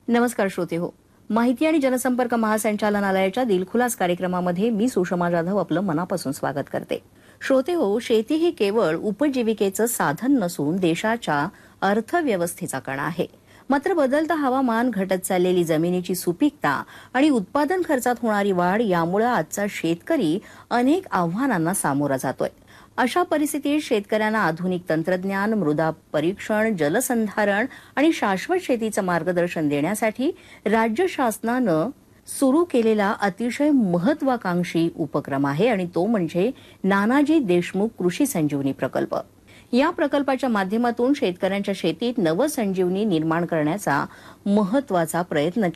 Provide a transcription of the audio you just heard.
नमस्कार श्रोते हो. माहिती आणि जनसंपर्क महासंचालनालयाच्या दिलखुलास कार्यक्रमामध्ये मी सुषमा जाधव आपलं मनापासून स्वागत करते. श्रोते हो, शेती ही केवळ उपजीविकेचं साधन नसून देशाच्या अर्थव्यवस्थेचा कणा आहे. मात्र बदलतं हवामान, घटत चाललेली जमिनीची सुपीकता आणि उत्पादन खर्चात होणारी वाढ यामुळे आजचा शेतकरी अनेक आव्हानांना सामोरा जातोय. अशा परिस्थितीत शेतकऱ्यांना आधुनिक तंत्रज्ञान, मृदा परीक्षण, जलसंधारण आणि शाश्वत शेतीचं मार्गदर्शन देण्यासाठी राज्य शासनानं सुरू केलेला अतिशय महत्वाकांक्षी उपक्रम आहे आणि तो म्हणजे नानाजी देशमुख कृषी संजीवनी प्रकल्प. या प्रकल्पाच्या माध्यमातून शेतकऱ्यांच्या शेतीत नवसंजीवनी निर्माण करण्याचा महत्वाचा प्रयत्न